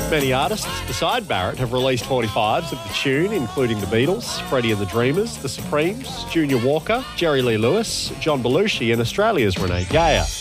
Many artists beside Barrett have released 45s of the tune, including the Beatles, Freddie and the Dreamers, the Supremes, Junior Walker, Jerry Lee Lewis, John Belushi and Australia's Renee Geyer.